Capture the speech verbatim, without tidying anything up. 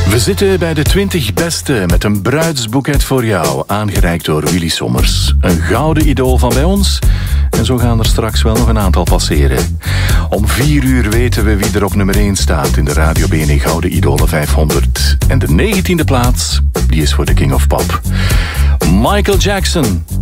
We zitten bij de twintig beste met een bruidsboeket voor jou, aangereikt door Willy Sommers. Een gouden idool van bij ons. En zo gaan er straks wel nog een aantal passeren. Om vier uur weten we wie er op nummer één staat in de Radio B N E Gouden Idolen vijfhonderd. En de negentiende plaats, die is voor de King of Pop. Michael Jackson.